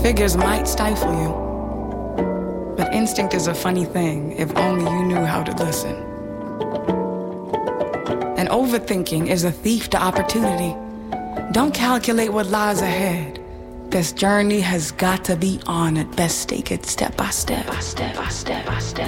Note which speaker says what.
Speaker 1: Figures might stifle you, but instinct is a funny thing if only you knew how to listen. And overthinking is a thief to opportunity. Don't calculate what lies ahead. This journey has got to be on at best, take it step by step. By step, by step, by step.